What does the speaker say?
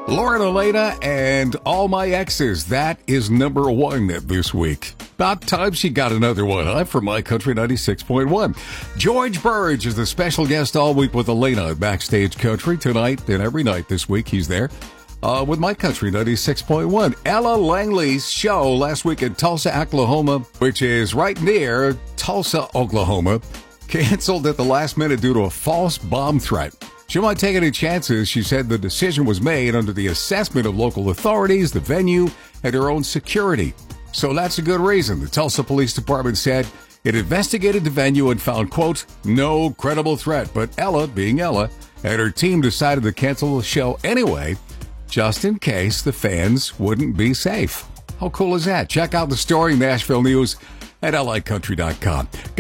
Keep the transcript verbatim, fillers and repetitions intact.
Lauren Elena and All My Exes. That is number one this week. About time she got another one, huh? From My Country ninety-six point one. George Burge is the special guest all week with Elena at Backstage Country. Tonight and every night this week he's there uh, with My Country ninety-six point one. Ella Langley's show last week in Tulsa, Oklahoma, which is right near Tulsa, Oklahoma, canceled at the last minute due to a false bomb threat. She won't take any chances. She said the decision was made under the assessment of local authorities, the venue, and her own security. So that's a good reason. The Tulsa Police Department said it investigated the venue and found, quote, no credible threat. But Ella, being Ella, and her team decided to cancel the show anyway, just in case the fans wouldn't be safe. How cool is that? Check out the story, Nashville News, at L I country dot com.